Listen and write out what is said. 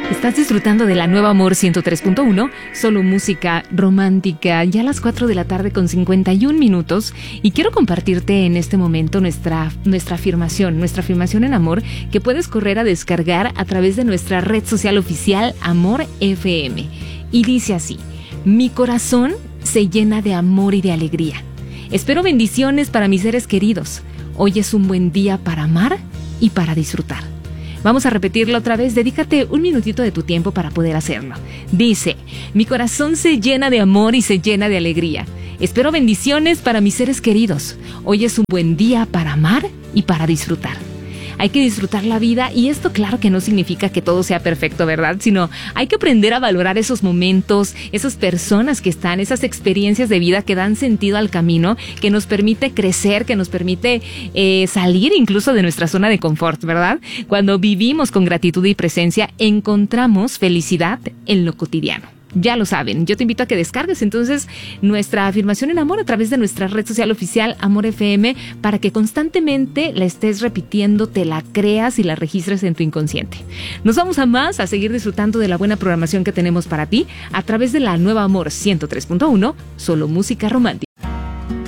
Estás disfrutando de la nueva Amor 103.1, solo música romántica, ya a las 4 de la tarde con 51 minutos. Y quiero compartirte en este momento nuestra afirmación en amor, que puedes correr a descargar a través de nuestra red social oficial Amor FM. Y dice así: mi corazón se llena de amor y de alegría. Espero bendiciones para mis seres queridos. Hoy es un buen día para amar y para disfrutar. Vamos a repetirlo otra vez. Dedícate un minutito de tu tiempo para poder hacerlo. Dice: mi corazón se llena de amor y se llena de alegría. Espero bendiciones para mis seres queridos. Hoy es un buen día para amar y para disfrutar. Hay que disfrutar la vida, y esto claro que no significa que todo sea perfecto, ¿verdad? Sino hay que aprender a valorar esos momentos, esas personas que están, esas experiencias de vida que dan sentido al camino, que nos permite crecer, que nos permite salir incluso de nuestra zona de confort, ¿verdad? Cuando vivimos con gratitud y presencia, encontramos felicidad en lo cotidiano. Ya lo saben, yo te invito a que descargues entonces nuestra afirmación en amor a través de nuestra red social oficial Amor FM, para que constantemente la estés repitiendo, te la creas y la registres en tu inconsciente. Nos vamos a seguir disfrutando de la buena programación que tenemos para ti a través de la nueva Amor 103.1, solo música romántica.